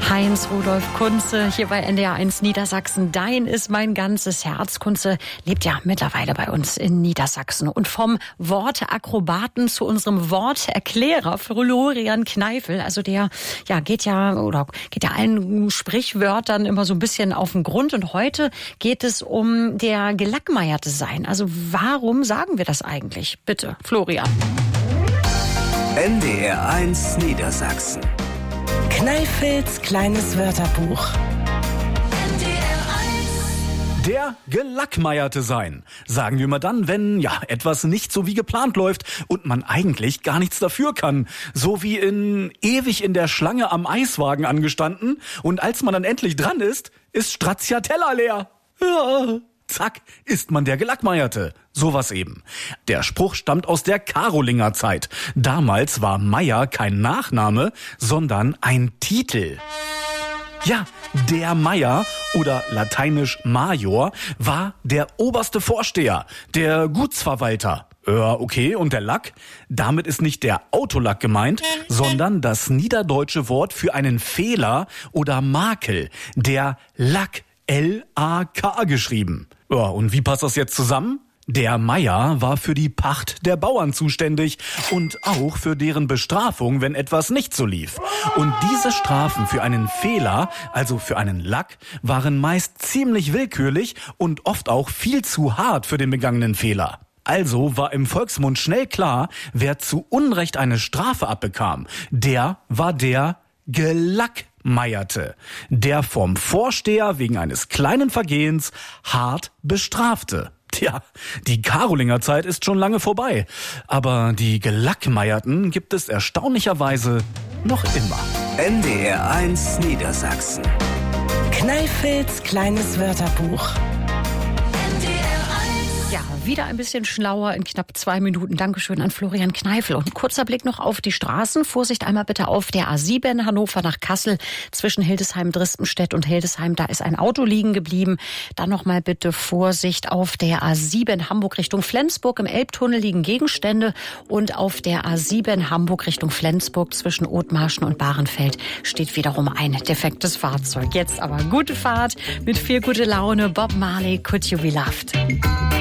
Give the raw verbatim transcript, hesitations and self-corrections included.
Heinz Rudolf Kunze hier bei N D R eins Niedersachsen. Dein ist mein ganzes Herz. Kunze lebt ja mittlerweile bei uns in Niedersachsen. Und vom Wortakrobaten zu unserem Worterklärer Florian Kneifel. Also der ja geht ja oder geht ja allen Sprichwörtern immer so ein bisschen auf den Grund. Und heute geht es um der Gelackmeierte sein. Also warum sagen wir das eigentlich? Bitte, Florian. N D R eins Niedersachsen. Kneifels kleines Wörterbuch. Der Gelackmeierte sein, sagen wir mal dann, wenn ja etwas nicht so wie geplant läuft und man eigentlich gar nichts dafür kann. So wie in ewig in der Schlange am Eiswagen angestanden und als man dann endlich dran ist, ist Stracciatella leer. Ja. Zack, ist man der Gelackmeierte. Sowas eben. Der Spruch stammt aus der Karolingerzeit. Damals war Meier kein Nachname, sondern ein Titel. Ja, der Meier oder lateinisch Major war der oberste Vorsteher, der Gutsverwalter. Ja, okay, und der Lack? Damit ist nicht der Autolack gemeint, sondern das niederdeutsche Wort für einen Fehler oder Makel, der Lack. L A K geschrieben. Ja, und wie passt das jetzt zusammen? Der Meier war für die Pacht der Bauern zuständig und auch für deren Bestrafung, wenn etwas nicht so lief. Und diese Strafen für einen Fehler, also für einen Lack, waren meist ziemlich willkürlich und oft auch viel zu hart für den begangenen Fehler. Also war im Volksmund schnell klar, wer zu Unrecht eine Strafe abbekam, der war der Gelackmeierte, der vom Vorsteher wegen eines kleinen Vergehens hart bestrafte. Tja, die Karolingerzeit ist schon lange vorbei, aber die Gelackmeierten gibt es erstaunlicherweise noch immer. N D R eins Niedersachsen. Kneifels kleines Wörterbuch. Ja, wieder ein bisschen schlauer in knapp zwei Minuten. Dankeschön an Florian Kneifel. Und ein kurzer Blick noch auf die Straßen. Vorsicht einmal bitte auf der A sieben Hannover nach Kassel zwischen Hildesheim-Drispenstedt und Hildesheim. Da ist ein Auto liegen geblieben. Dann noch mal bitte Vorsicht auf der A sieben Hamburg Richtung Flensburg. Im Elbtunnel liegen Gegenstände. Und auf der A sieben Hamburg Richtung Flensburg zwischen Othmarschen und Bahrenfeld steht wiederum ein defektes Fahrzeug. Jetzt aber gute Fahrt mit viel gute Laune. Bob Marley, Could You Be Loved?